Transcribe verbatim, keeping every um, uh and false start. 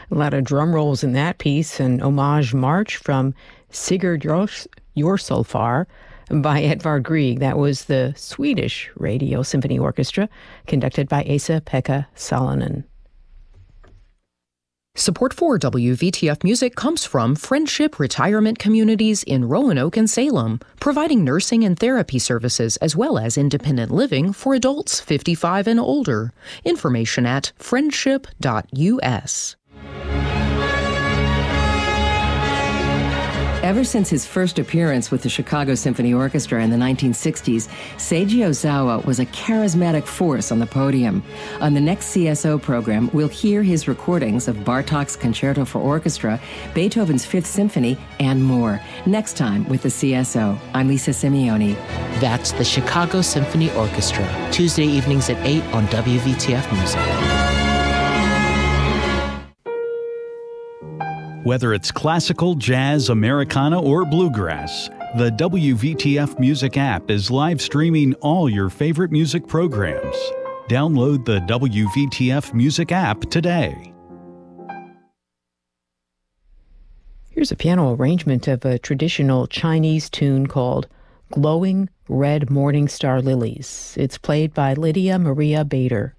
A lot of drum rolls in that piece, an homage march from Sigurd Jorsalfar by Edvard Grieg. That was the Swedish Radio Symphony Orchestra, conducted by Esa-Pekka Salonen. Support for W V T F Music comes from Friendship Retirement Communities in Roanoke and Salem, providing nursing and therapy services as well as independent living for adults fifty-five and older. Information at friendship dot U S. Ever since his first appearance with the Chicago Symphony Orchestra in the nineteen sixties, Seiji Ozawa was a charismatic force on the podium. On the next C S O program, we'll hear his recordings of Bartók's Concerto for Orchestra, Beethoven's Fifth Symphony, and more. Next time with the C S O, I'm Lisa Simeoni. That's the Chicago Symphony Orchestra, Tuesday evenings at eight on W V T F Music. Whether it's classical, jazz, Americana, or bluegrass, the W V T F Music app is live streaming all your favorite music programs. Download the W V T F Music app today. Here's a piano arrangement of a traditional Chinese tune called Glowing Red Morning Star Lilies. It's played by Lydia Maria Bader.